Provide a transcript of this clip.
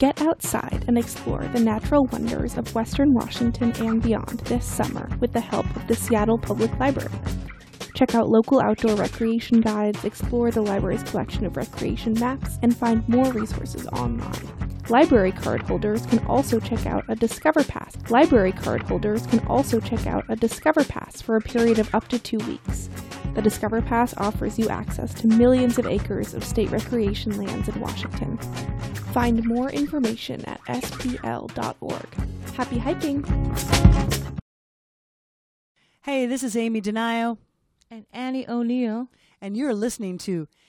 Get outside and explore the natural wonders of Western Washington and beyond this summer with the help of the Seattle Public Library. Check out local outdoor recreation guides, explore the library's collection of recreation maps, and find more resources online. Library card holders can also check out a Discover Pass. Library card holders can also check out a Discover Pass for a period of up to 2 weeks. The Discover Pass offers you access to millions of acres of state recreation lands in Washington. Find more information at spl.org. Happy hiking! Hey, this is Amy Denio. And Annie O'Neill. And you're listening to